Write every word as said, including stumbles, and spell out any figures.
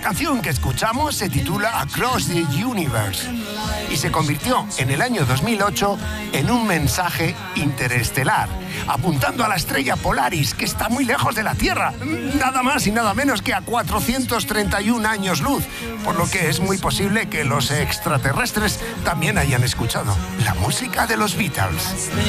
canción que escuchamos se titula Across the Universe y se convirtió en el año dos mil ocho en un mensaje interestelar, apuntando a la estrella Polaris, que está muy lejos de la Tierra, nada más y nada menos que a cuatrocientos treinta y un años luz, por lo que es muy posible que los extraterrestres también hayan escuchado la música de los Beatles.